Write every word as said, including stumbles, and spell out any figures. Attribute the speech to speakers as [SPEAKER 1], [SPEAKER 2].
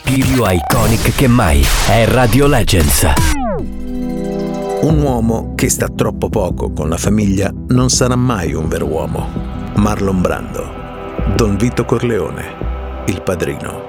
[SPEAKER 1] Più iconic che mai è Radio Legends.
[SPEAKER 2] Un uomo che sta troppo poco con la famiglia non sarà mai un vero uomo. Marlon Brando. Don Vito Corleone, Il Padrino.